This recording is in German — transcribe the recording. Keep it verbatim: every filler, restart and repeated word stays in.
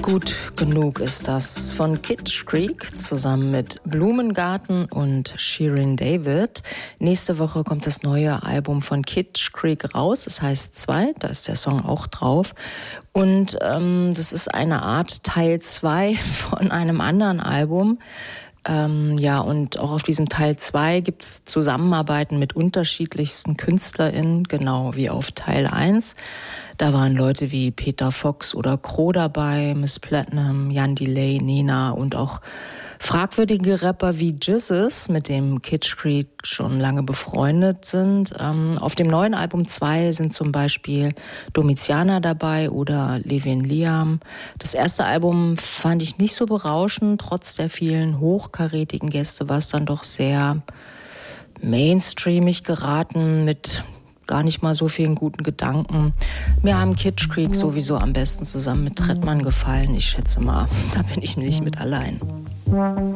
Gut genug ist das von Kitsch Creek zusammen mit Blumengarten und Shirin David. Nächste Woche kommt das neue Album von Kitsch Creek raus. Es heißt zwei, da ist der Song auch drauf. Und ähm, das ist eine Art Teil zwei von einem anderen Album. Ähm, ja, und auch auf diesem Teil zwei gibt's Zusammenarbeiten mit unterschiedlichsten KünstlerInnen, genau wie auf Teil eins. Da waren Leute wie Peter Fox oder Crow dabei, Miss Platinum, Jan Delay, Nena und auch fragwürdige Rapper wie Jizzes, mit dem Kitsch Creek schon lange befreundet sind. Ähm, auf dem neuen Album zwei sind zum Beispiel Domiziana dabei oder Levin Liam. Das erste Album fand ich nicht so berauschend. Trotz der vielen hochkarätigen Gäste war es dann doch sehr mainstreamig geraten mit gar nicht mal so vielen guten Gedanken. Mir haben Kitsch Creek sowieso am besten zusammen mit Trettmann gefallen. Ich schätze mal, da bin ich nicht mit allein.